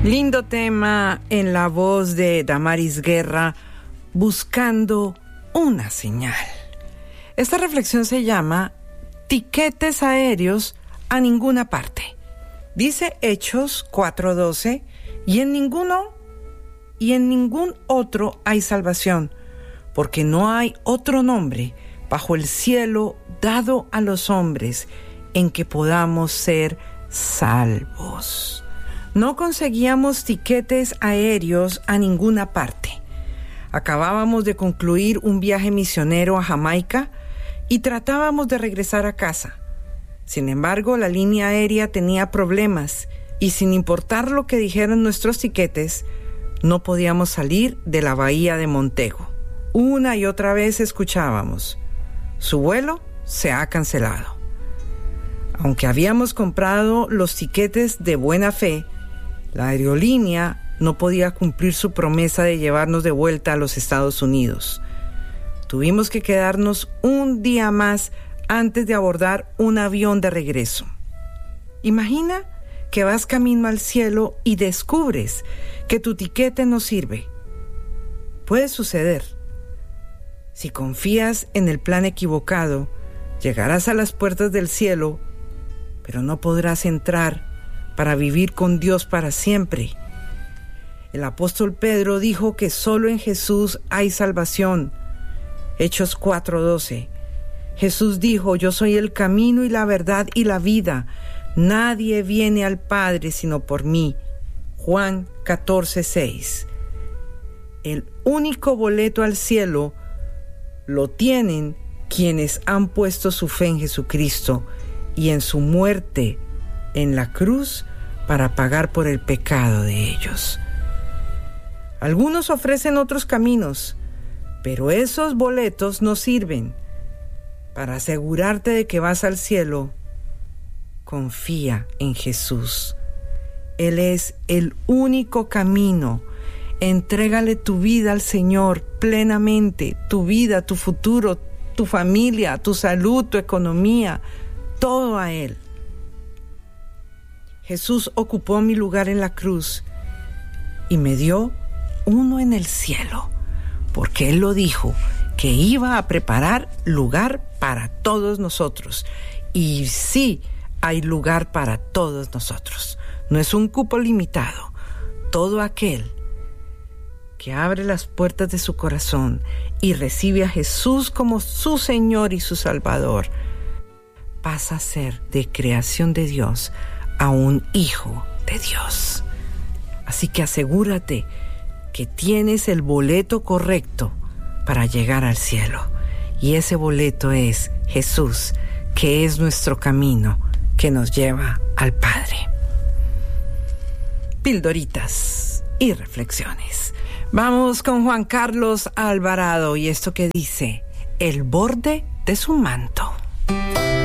Lindo tema en la voz de Damaris Guerra, Buscando una señal. Esta reflexión se llama Tiquetes aéreos a ninguna parte. Dice Hechos 4:12, y en ningún otro hay salvación, porque no hay otro nombre bajo el cielo dado a los hombres en que podamos ser salvos. No conseguíamos tiquetes aéreos a ninguna parte. Acabábamos de concluir un viaje misionero a Jamaica y tratábamos de regresar a casa. Sin embargo, la línea aérea tenía problemas y sin importar lo que dijeran nuestros tiquetes, no podíamos salir de la bahía de Montego. Una y otra vez escuchábamos: su vuelo se ha cancelado. Aunque habíamos comprado los tiquetes de buena fe, la aerolínea no podía cumplir su promesa de llevarnos de vuelta a los Estados Unidos. Tuvimos que quedarnos un día más antes de abordar un avión de regreso. Imagina que vas camino al cielo y descubres que tu tiquete no sirve. Puede suceder. Si confías en el plan equivocado, llegarás a las puertas del cielo, pero no podrás entrar para vivir con Dios para siempre. El apóstol Pedro dijo que solo en Jesús hay salvación. Hechos 4:12. Jesús dijo: yo soy el camino y la verdad y la vida. Nadie viene al Padre sino por mí. Juan 14:6. El único boleto al cielo lo tienen quienes han puesto su fe en Jesucristo y en su muerte en la cruz para pagar por el pecado de ellos. Algunos ofrecen otros caminos, pero esos boletos no sirven. Para asegurarte de que vas al cielo, confía en Jesús. Él es el único camino. Entrégale tu vida al Señor plenamente, tu vida, tu futuro, tu familia, tu salud, tu economía, todo a Él. Jesús ocupó mi lugar en la cruz y me dio uno en el cielo, porque Él lo dijo, que iba a preparar lugar para todos nosotros. Y sí, hay lugar para todos nosotros. No es un cupo limitado. Todo aquel que abre las puertas de su corazón y recibe a Jesús como su Señor y su Salvador, pasa a ser de creación de Dios a un hijo de Dios. Así que asegúrate que tienes el boleto correcto para llegar al cielo. Y ese boleto es Jesús, que es nuestro camino que nos lleva al Padre. Pildoritas y reflexiones. Vamos con Juan Carlos Alvarado y esto que dice: el borde de su manto.